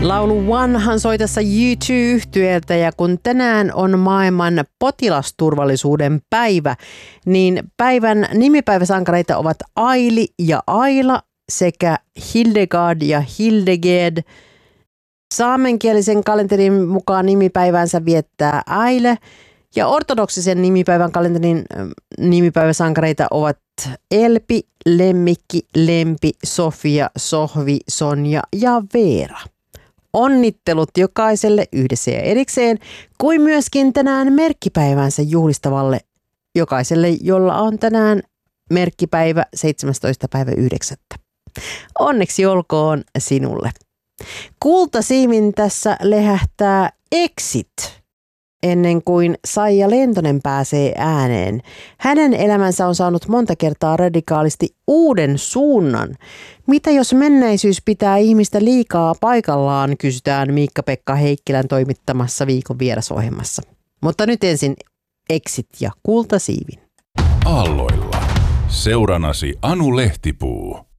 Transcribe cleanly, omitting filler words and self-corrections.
Laulu Onehan soi tässä U2-yhtyeeltä ja kun tänään on maailman potilasturvallisuuden päivä, niin päivän nimipäiväsankareita ovat Aili ja Aila sekä Hildegard ja Hildegard. Saamenkielisen kalenterin mukaan nimipäivänsä viettää Aile ja ortodoksisen nimipäivän kalenterin nimipäiväsankareita ovat Elpi, Lemmikki, Lempi, Sofia, Sohvi, Sonja ja Veera. Onnittelut jokaiselle yhdessä ja erikseen, kuin myöskin tänään merkkipäivänsä juhlistavalle jokaiselle, jolla on tänään merkkipäivä 17.9. Onneksi olkoon sinulle. Kultasiimin tässä lehähtää Exit ennen kuin Saija Lentonen pääsee ääneen. Hänen elämänsä on saanut monta kertaa radikaalisti uuden suunnan. Mitä jos menneisyys pitää ihmistä liikaa paikallaan, kysytään Miikka-Pekka Heikkilän toimittamassa viikon vierasohjelmassa. Mutta nyt ensin Exit ja Kultasiivin. Aalloilla. Seuranasi Anu Lehtipuu.